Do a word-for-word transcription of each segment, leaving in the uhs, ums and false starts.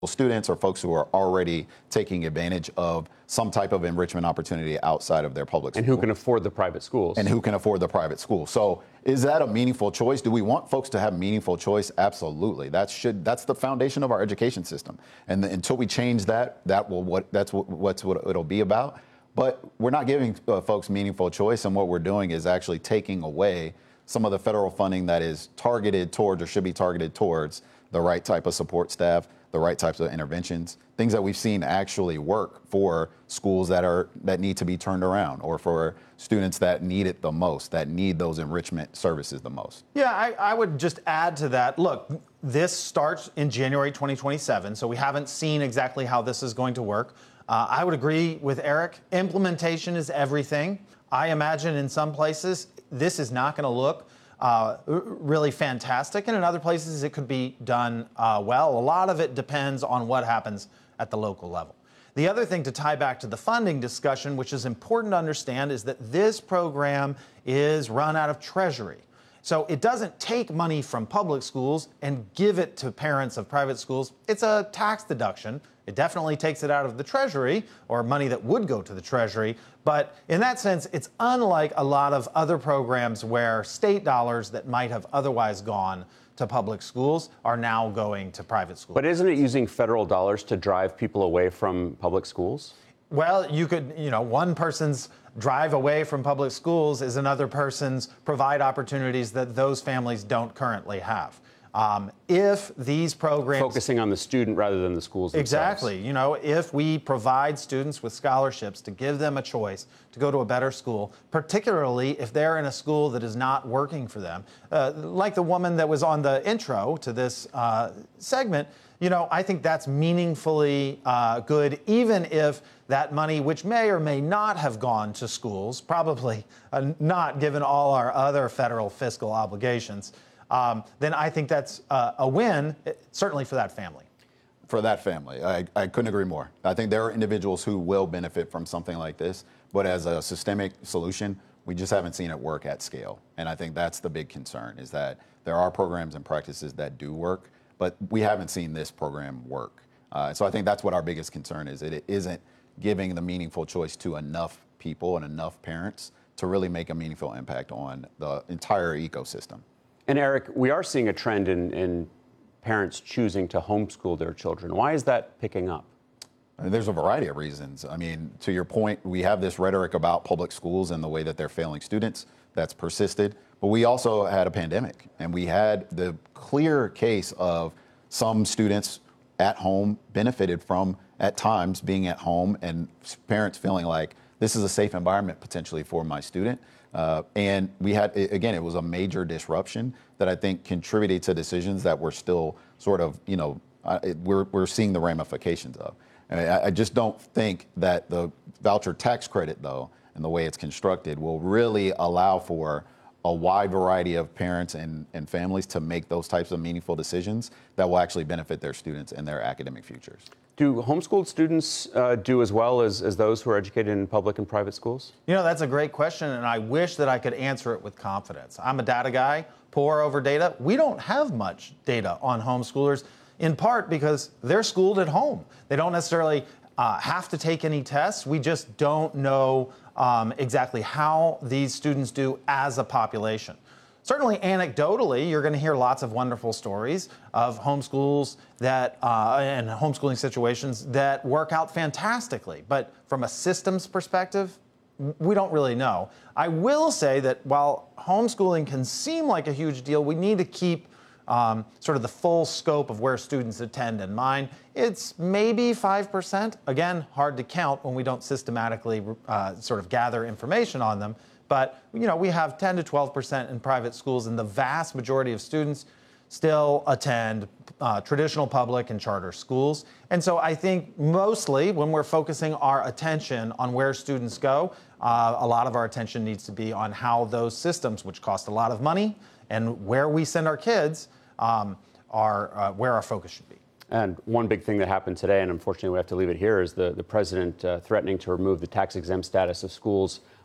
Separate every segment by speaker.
Speaker 1: students or folks who are already taking advantage of some type of enrichment opportunity outside of their public school.
Speaker 2: And who can afford the private schools.
Speaker 1: And who can afford the private school. So is that a meaningful choice? Do we want folks to have meaningful choice? Absolutely. That should that's the foundation of our education system. And the, until we change that, that will what that's what, what's what it'll be about. But we're not giving uh, folks meaningful choice, and what we're doing is actually taking away some of the federal funding that is targeted towards or should be targeted towards the right type of support staff, the right types of interventions, things that we've seen actually work for schools that are that need to be turned around, or for students that need it the most, that need those enrichment services the most.
Speaker 3: Yeah, I, I would just add to that. Look, this starts in January twenty twenty-seven, so we haven't seen exactly how this is going to work. Uh, I would agree with Eric. Implementation is everything. I imagine in some places this is not going to look Uh, really fantastic, and in other places it could be done uh, well. A lot of it depends on what happens at the local level. The other thing to tie back to the funding discussion, which is important to understand, is that this program is run out of Treasury. So it doesn't take money from public schools and give it to parents of private schools. It's a tax deduction. It definitely takes it out of the Treasury, or money that would go to the Treasury. But in that sense, it's unlike a lot of other programs where state dollars that might have otherwise gone to public schools are now going to private schools.
Speaker 2: But isn't it using federal dollars to drive people away from public schools?
Speaker 3: Well, you could, you know, one person's drive away from public schools is another person's provide opportunities that those families don't currently have. Um, if these programs...
Speaker 2: Focusing on the student rather than the schools themselves.
Speaker 3: Exactly. You know, if we provide students with scholarships to give them a choice to go to a better school, particularly if they're in a school that is not working for them, uh, like the woman that was on the intro to this uh, segment, you know, I think that's meaningfully uh, good, even if that money, which may or may not have gone to schools, probably uh, not given all our other federal fiscal obligations, Um, then I think that's uh, a win, certainly for that family.
Speaker 1: For that family, I, I couldn't agree more. I think there are individuals who will benefit from something like this, but as a systemic solution, we just haven't seen it work at scale. And I think that's the big concern, is that there are programs and practices that do work, but we haven't seen this program work. Uh, so I think that's what our biggest concern is. It isn't giving the meaningful choice to enough people and enough parents to really make a meaningful impact on the entire ecosystem.
Speaker 2: And Eric, we are seeing a trend in, in parents choosing to homeschool their children. Why is that picking up?
Speaker 1: I mean, there's a variety of reasons. I mean, to your point, we have this rhetoric about public schools and the way that they're failing students. That's persisted. But we also had a pandemic, and we had the clear case of some students at home benefited from, at times, being at home, and parents feeling like this is a safe environment potentially for my student. Uh, and we had, again, it was a major disruption that I think contributed to decisions that we're still sort of, you know, uh, it, we're, we're seeing the ramifications of. I, I just don't think that the voucher tax credit, though, and the way it's constructed, will really allow for a wide variety of parents and, and families to make those types of meaningful decisions that will actually benefit their students and their academic futures.
Speaker 2: Do homeschooled students uh, do as well as, as those who are educated in public and private schools?
Speaker 3: You know, that's a great question, and I wish that I could answer it with confidence. I'm a data guy, pour over data. We don't have much data on homeschoolers, in part because they're schooled at home. They don't necessarily uh, have to take any tests. We just don't know um, exactly how these students do as a population. Certainly, anecdotally, you're going to hear lots of wonderful stories of homeschools that uh, and homeschooling situations that work out fantastically. But from a systems perspective, we don't really know. I will say that while homeschooling can seem like a huge deal, we need to keep um, sort of the full scope of where students attend in mind. It's maybe five percent. Again, hard to count when we don't systematically uh, sort of gather information on them. But, you know, we have ten to twelve percent in private schools, and the vast majority of students still attend uh, traditional public and charter schools. And so I think mostly when we're focusing our attention on where students go, uh, a lot of our attention needs to be on how those systems, which cost a lot of money, and where we send our kids um, are uh, where our focus should be.
Speaker 2: And one big thing that happened today, and unfortunately we have to leave it here, is the, the president uh, threatening to remove the tax-exempt status of schools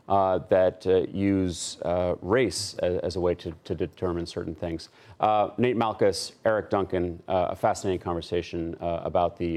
Speaker 2: uh, that uh, use uh, race as, as a way to, to determine certain things. Uh, Nate Malkus, Eric Duncan, uh, a fascinating conversation uh, about the